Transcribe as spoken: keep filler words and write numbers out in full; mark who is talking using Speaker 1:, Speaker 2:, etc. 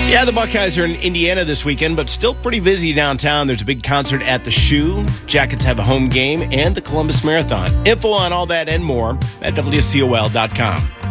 Speaker 1: Yeah, the Buckeyes are in Indiana this weekend, but still pretty busy downtown. There's a big concert at the Shoe. Jackets have a home game and the Columbus Marathon. Info on all that and more at W C O L dot com.